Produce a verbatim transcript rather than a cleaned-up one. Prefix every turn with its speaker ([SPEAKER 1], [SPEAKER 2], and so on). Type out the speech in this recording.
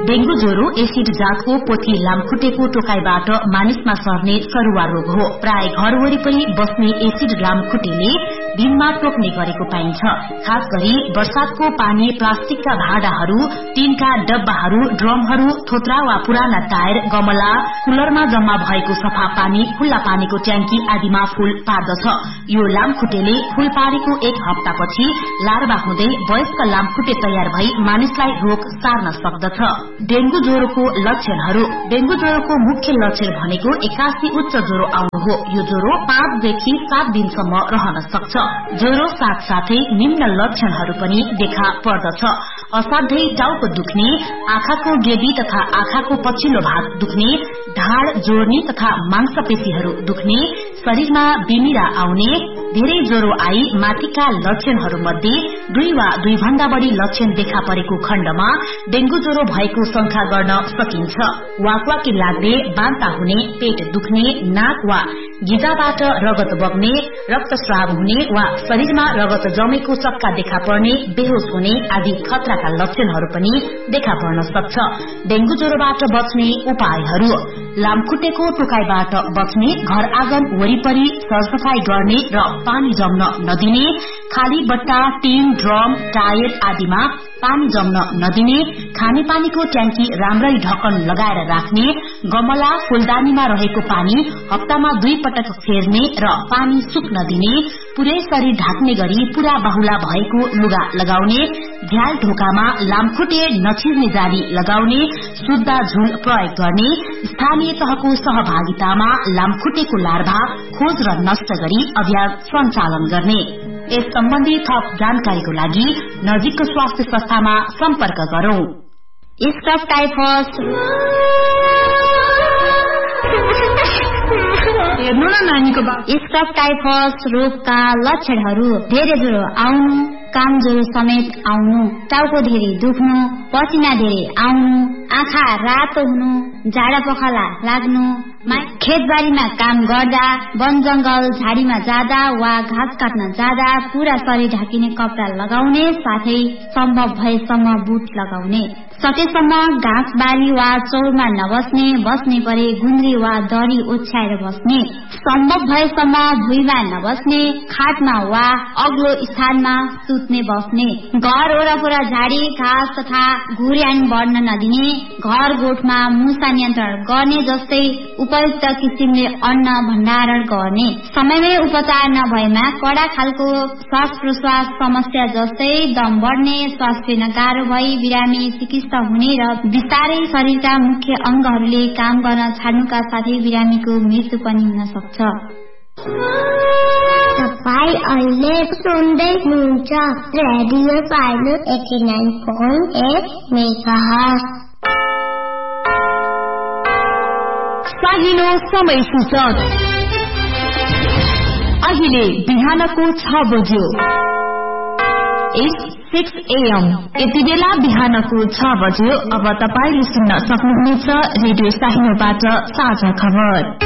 [SPEAKER 1] Dengue ज्वरो acid जातको पोथी लामखुट्टेको टोकाइबाट मानिसमा सर्ने सरुवा रोग हो। प्राय घर वरिपरि बस्ने एसिड लामखुट्टेले दिनमा टोक्ने गरेको पाइन्छ। खास गरी वर्षातको पानी प्लास्टिकका भाँडाहरू, टिनका डब्बाहरू, ड्रमहरू, थोत्रा वा पुराना टायर, गमला, कुलरमा जम्मा भएको सफा पानी, खुल्ला पानीको ट्याङ्की आदिमा फूल पार्दछ। यो लामखुट्टेले फूल पारेको एक हप्तापछि लार्वा हुँदै वयस्क लामखुट्टे तयार भई मानिसलाई रोग सार्न सक्दछ। डेंगू ज्वरोको लक्षणहरू। डेंगू ज्वरोको मुख्य लक्षण भनेको एक्कासी उच्च ज्वरो आउनु हो। यो ज्वरो पाँचदेखि सात दिनसम्म रहन सक्छ। ज्वरो साथसाथै निम्न लक्षणहरू पनि देखा पर्दछ। असाध्यै टाउको दुख्ने, आँखाको गेदी तथा आँखाको पछिल्लो भाग दुख्ने, ढाड जोड्ने तथा मांसपेशीहरू दुख्ने, शरीरमा बिमिरा आउने, धेरै ज्वरो आई माथिका लक्षणहरू मध्ये दुई वा दुई भन्दा बढ़ी लक्षण देखा परेको खण्डमा डेंगू ज्वरो भएको शंका गर्न सकिन्छ। वाकवाकी लाग्ने, बान्ता हुने, पेट दुख्ने, नाक वा गिजाबाट रगत बग्ने, रक्तस्राव हुने वा शरीरमा रगत जमेको चक्का देखा पर्ने, बेहोस हुने आदि खतराका लक्षणहरू पनि देखा पर्न सक्छ। डेंगू ज्वरोबाट बच्ने उपायहरू। लामखुट्टेको टोकाइबाट बच्ने, घर आँगन वरिपरि सरसफाई गर्ने र पानी जम्न नदिने, खाली बट्टा, टिन, ड्रम, टायर आदिमा पानी जम्न नदिने, खानेपानीको ट्याङ्की राम्ररी ढक्कन लगाएर राख्ने, गमला फूलदानीमा रहेको पानी हप्तामा दुई पटक फेर्ने र पानी सुक्न दिने, पुरै शरीर ढाक्ने गरी पूरा बाहुला भएको लुगा लगाउने, झ्याल ढोकामा लामखुट्टे नछिर्ने जाली लगाउने, शुद्ध झुल प्रयोग गर्ने, स्थानीय तहको सहभागितामा लामखुट्टेको लार्भा खोज र नष्ट गरी अभियान सञ्चालन गर्ने। यस सम्बन्धी थप जानकारीको लागि नजिकको स्वास्थ्य संस्थामा सम्पर्क गरौं।
[SPEAKER 2] स्क्रब टाइफस
[SPEAKER 3] हेर्नु न नानीको बाबु।
[SPEAKER 2] स्क्रब टाइफस रोगका लक्षणहरू। धेरै ज्वरो आउनु, काम ज्वरो समेत आउनु, टाउको धेरै दुख्नु, पसिना धेरै आउनु, आँखा रातो हुनु, झाडा पखाला लाग्नु, खेतबारीमा काम गर्दा, वन जंगल झाडीमा जाँदा वा घाँस काट्न जाँदा पूरा शरीर ढाकिने कपडा लगाउने, साथै सम्भव भएसम्म बुट लगाउने, सकेसम्म घाँस बारी वा चौरमा नबस्ने, बस्ने परे गुन्द्री वा दरी ओछ्याएर बस्ने, सम्भव भएसम्म भुइँमा नबस्ने, खाटमा वा अग्लो स्थानमा सुत्ने बस्ने, घर वरपर झाडी घाँस तथा घुर्यान बढ्न नदिने, घर गोठमा मुसा नियन्त्रण गर्ने जस्तै उपयुक्त किसिमले अन्न भण्डारण गर्ने, समयमै उपचार नभएमा कडा खालको श्वास प्रश्वास समस्या जस्तै दम बढ्ने, श्वास फेर्न गाह्रो भई बिरामी चिकित्सा हुने र बिस्तारै शरीरका मुख्य अंगहरूले काम गर्न छाड्नुका साथै बिरामीको मृत्यु पनि हुन सक्छ।
[SPEAKER 4] तपाईं अहिले सुन्दै हुनुहुन्छ radio silent eighty nine point at megahertz.
[SPEAKER 1] साहिलो समय सूचक अहिले बिहानको छ बज्यो। सिक्स एएम यति बेला बिहानको छ बज्यो। अब तपाईले सुन्न सक्नुहुनेछ रेडियो साहिलोबाट साझा खबर।